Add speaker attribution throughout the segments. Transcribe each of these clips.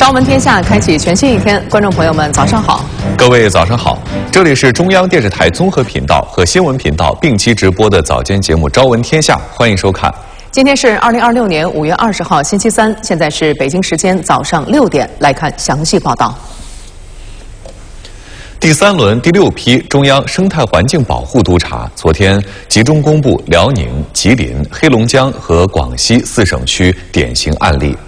Speaker 1: 朝闻天下，开启全新一天。观众朋友们，早上好！
Speaker 2: 各位早上好，这里是中央电视台综合频道和新闻频道并期直播的早间节目《朝闻天下》，欢迎收看。
Speaker 1: 今天是2026年5月20号，星期三，现在是北京时间早上6点，来看详细报道。
Speaker 2: 第3轮第6批中央生态环境保护督查昨天集中公布辽宁、吉林、黑龙江和广西4省区典型案例。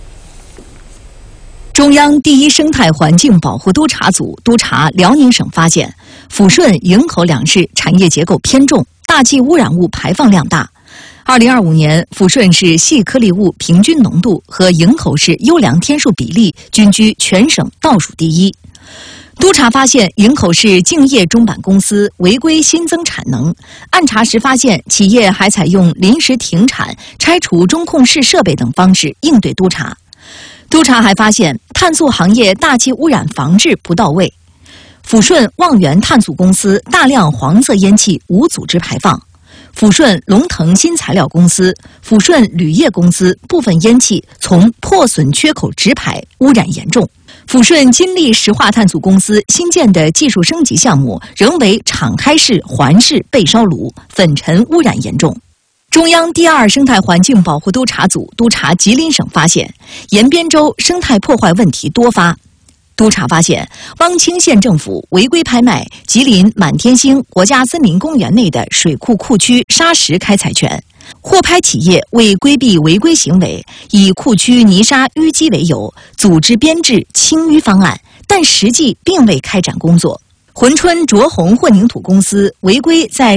Speaker 3: 中央第一生态环境保护督查组督查辽宁省发现，抚顺、营口两市产业结构偏重，大气污染物排放量大。2025年，抚顺市细颗粒物平均浓度和营口市优良天数比例均居全省倒数第一。督查发现，营口市敬业中板公司违规新增产能，按查时发现企业还采用临时停产、拆除中控室设备等方式应对督查。督查还发现，碳素行业大气污染防治不到位。抚顺望源碳素公司大量黄色烟气无组织排放，抚顺龙腾新材料公司、抚顺铝业公司部分烟气从破损缺口直排，污染严重。抚顺金利石化碳素公司新建的技术升级项目仍为敞开式环式背烧炉，粉尘污染严重。中央第2生态环境保护督查组督查吉林省发现，延边州生态破坏问题多发。督查发现，汪清县政府违规拍卖吉林满天星国家森林公园内的水库库区砂石开采权，获拍企业为规避违规行为，以库区泥沙淤积为由，组织编制清淤方案，但实际并未开展工作。珲春卓宏混凝土公司违规在